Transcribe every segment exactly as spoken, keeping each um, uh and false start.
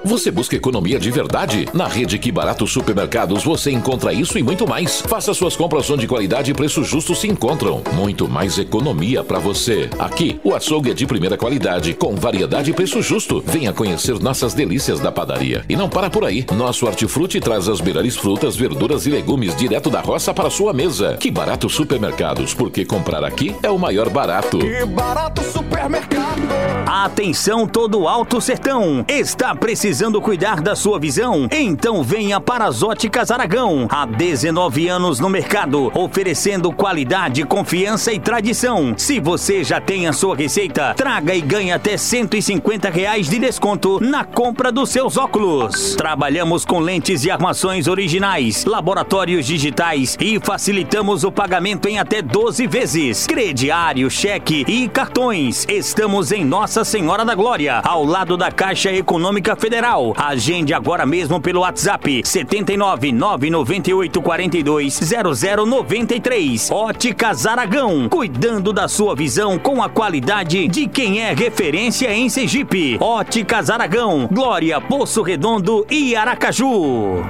Você busca economia de verdade? Na rede Que Barato Supermercados você encontra isso e muito mais. Faça suas compras onde qualidade e preço justo se encontram. Muito mais economia para você. Aqui, o açougue é de primeira qualidade, com variedade e preço justo. Venha conhecer nossas delícias da padaria. E não para por aí. Nosso hortifruti traz as melhores frutas, verduras e legumes direto da roça para sua mesa. Que Barato Supermercados, porque comprar aqui é o maior barato. Que Barato Supermercado. Atenção todo o Alto Sertão. Está precisando cuidar da sua visão? Então venha para as Óticas Aragão. Há dezenove anos no mercado, oferecendo qualidade, confiança e tradição. Se você já tem a sua receita, traga e ganhe até cento e cinquenta reais de desconto na compra dos seus óculos. Trabalhamos com lentes e armações originais, laboratórios digitais e facilitamos o pagamento em até doze vezes. Crediário, cheque e cartões. Estamos em Nossa Senhora da Glória, ao lado da Caixa Econômica Federal. Agende agora mesmo pelo WhatsApp sete nove nove nove oito quatro dois zero zero nove três. Óticas Aragão, cuidando da sua visão com a qualidade de quem é referência em Sergipe. Óticas Aragão, Glória, Poço Redondo e Aracaju.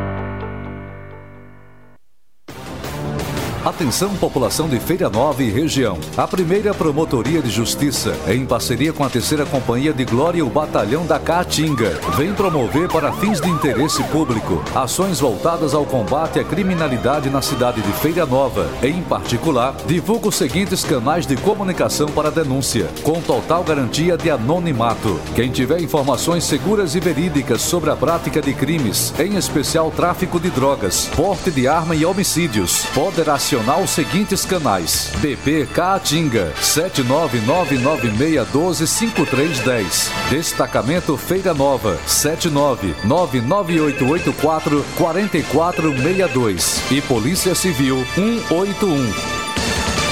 Atenção, população de Feira Nova e região. A primeira Promotoria de Justiça, em parceria com a terceira Companhia de Glória e o Batalhão da Caatinga, vem promover para fins de interesse público ações voltadas ao combate à criminalidade na cidade de Feira Nova. Em particular, divulga os seguintes canais de comunicação para denúncia, com total garantia de anonimato. Quem tiver informações seguras e verídicas sobre a prática de crimes, em especial tráfico de drogas, porte de arma e homicídios, poderá acionar os seguintes canais: B P Caatinga sete nove nove nove seis um dois cinco três um zero, Destacamento Feira Nova sete nove nove nove oito oito quatro quatro quatro seis dois e Polícia Civil um oito um.